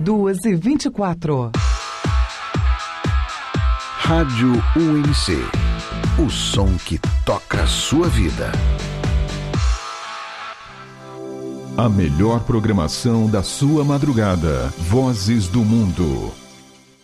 2h24. Rádio UNC. O som que toca a sua vida. A melhor programação da sua madrugada. Vozes do Mundo.